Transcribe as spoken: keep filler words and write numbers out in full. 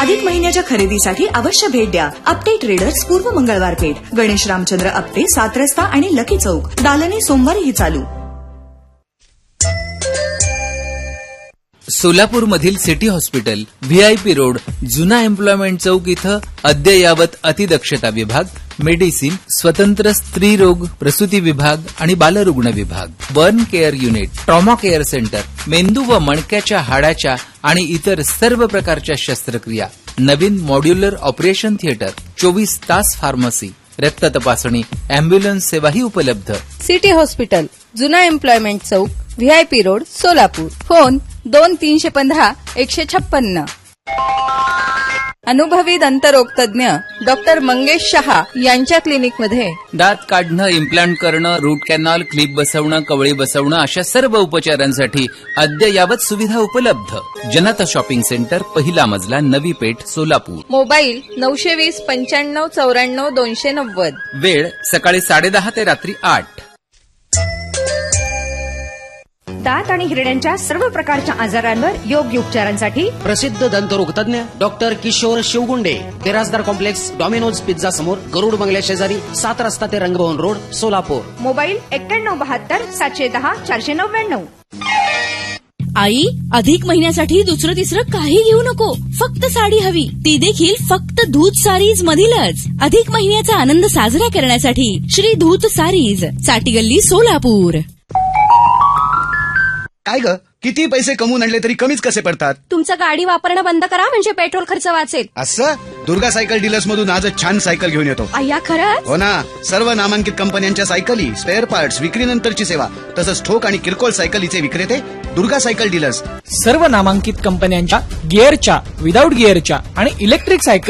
अधिक महिन्याच्या खरेदीसाठी अवश्य भेट द्या. आपटे ट्रेडर्स पूर्व मंगळवार पेठ, गणेश रामचंद्र आपटे, सात रस्ता आणि लकी चौक. दालने सोमवारीही चालू. सोलापूरमधील सिटी हॉस्पिटल, व्हीआयपी रोड, जुना एम्प्लॉयमेंट चौक इथं अद्ययावत अतिदक्षता विभाग, मेडिसिन, स्वतंत्र स्त्री रोग प्रसूती विभाग आणि बालरुग्ण विभाग, burn care unit, trauma care centre, मेंदू व मणक्याच्या हाडाच्या आणि इतर सर्व प्रकारच्या शस्त्रक्रिया, नवीन मॉड्युलर ऑपरेशन थिएटर, चोवीस तास फार्मसी, रक्त तपासणी, अँब्युलन्स सेवाही उपलब्ध. सिटी हॉस्पिटल, जुना एम्प्लॉयमेंट चौक, व्हीआयपी रोड, सोलापूर. फोन दोन तीनशे पंधरा एकशे छप्पन्न. अनुभवी दंतरोग तज्ञ डॉक्टर मंगेश शहा यांच्या क्लिनिकमध्ये दात काढणं, इम्प्लांट करणं, रूट कॅनॉल, क्लिप बसवणं, कवळी बसवणं अशा सर्व उपचारांसाठी अद्ययावत सुविधा उपलब्ध. जनता शॉपिंग सेंटर, पहिला मजला, नवी पेठ, सोलापूर. मोबाईल नऊशे वीस पंच्याण्णव चौऱ्याण्णव दोनशे नव्वद. वेळ सकाळी साडेदहा ते रात्री आठ. दात आणि हिरड्यांच्या सर्व प्रकारच्या आजारांवर योग्य उपचारांसाठी प्रसिद्ध दंतरोग तज्ञ doctor Kishore शिवगुंडे, Birajdar complex, Domino's pizza समोर, गरुड बंगल्या शेजारी, सात रस्ता ते रंगभवन रोड, सोलापूर. मोबाईल एक्क्याण्णव बहात्तर सातशे दहा चारशे नव्याण्णव. आई, अधिक महिन्यासाठी दुसरं तिसरं काही घेऊ नको, फक्त साडी हवी, ती देखील फक्त धूत सारीज मधीलच. अधिक महिन्याचा आनंद साजरा करण्यासाठी श्री धूत सारीज, चाटीगल्ली, सोलापूर. काय ग, किती पैसे कमवून आणले तरी कमीच कसे पडतात? तुमचं गाडी वापरणं बंद करा, म्हणजे पेट्रोल खर्च वाचेल. असं? दुर्गा सायकल डीलर्स मधून आजच छान सायकल घेऊन येतो. अय्या, खरंच? हो ना, सर्व नामांकित कंपन्यांच्या सायकली, स्पेअर पार्ट्स, विक्रीनंतरची सेवा, तसंच ठोक आणि किरकोळ सायकलीचे विक्रेते दुर्गा सायकल डीलर्स. सर्व नामांकित कंपन्यांच्या गिअरच्या, विदाऊट गिअरच्या आणि इलेक्ट्रिक सायकल